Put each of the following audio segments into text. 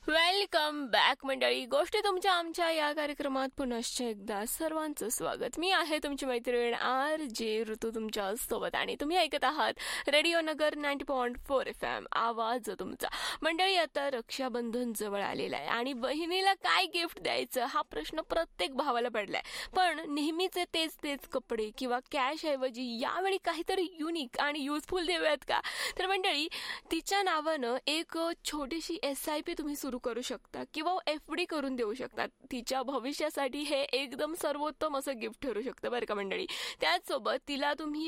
Welcome back मंडळी. गोष्टी तुमच्या आमच्या या कार्यक्रमात पुनश्च एकदा सर्वांचं स्वागत. मी आहे तुमची मैत्रीण आर जे ऋतू तुमच्या सोबत आणि तुम्ही ऐकत आहात रेडिओ नगर 90.4 FM आवाज तुमचा. मंडळी, आता रक्षाबंधन जवळ आलेला आहे आणि बहिणीला काय गिफ्ट द्यायचं हा प्रश्न प्रत्येक भावाला पडलाय. पण नेहमीचे तेच कपडे किंवा कॅश ऐवजी यावेळी काहीतरी युनिक आणि युजफुल देऊयात का? तर मंडळी, तिच्या नावानं एक छोटीशी SIP तुम्ही सुरू करू शकता किंवा FD करून देऊ शकता. तिच्या भविष्यासाठी हे एकदम सर्वोत्तम असं गिफ्ट ठरू शकतं बरं का मंडळी. त्याचसोबत तिला तुम्ही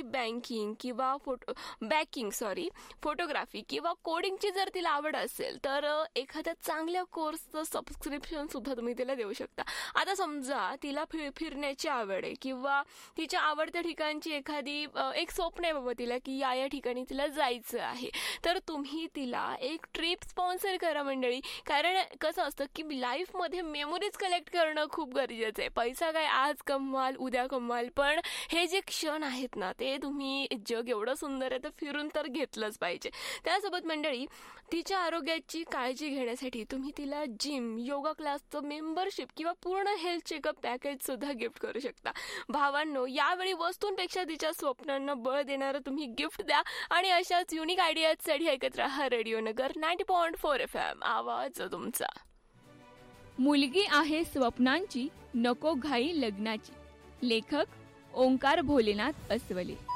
फोटोग्राफी किंवा कोडिंगची जर तिला आवड असेल तर एखाद्या चांगल्या कोर्सचं सबस्क्रिप्शन सुद्धा तुम्ही तिला देऊ शकता. आता समजा तिला फिरण्याची आवड आहे किंवा तिच्या आवडत्या ठिकाणची एखादी एक स्वप्न आहे बाबा तिला की या ठिकाणी तिला जायचं आहे, तर तुम्ही तिला एक ट्रिप स्पॉन्सर करा मंडळी. कारण कसं असतं की लाईफमध्ये मेमोरीज कलेक्ट करणं खूप गरजेचं आहे. पैसा काय आज कमवाल उद्या कमवाल, पण हे जे क्षण आहेत ना ते तुम्ही, जग एवढं सुंदर आहे तर फिरून तर घेतलंच पाहिजे. त्यासोबत मंडळी, तिच्या आरोग्याची काळजी घेण्यासाठी तुम्ही तिला जिम, योगा क्लासचं मेंबरशिप किंवा पूर्ण हेल्थ चेकअप पॅकेज सुद्धा गिफ्ट करू शकता. भावांनो, यावेळी वस्तूंपेक्षा तिच्या स्वप्नांना बळ देणारं तुम्ही गिफ्ट द्या आणि अशाच युनिक आयडियाजसाठी ऐकत राहा रेडिओ नगर 90.4 FM आवाज तुमचा. मुलगी आहे स्वप्नांची, नको घाई लग्नाची. लेखक ओंकार भोलेनाथ अस्वले.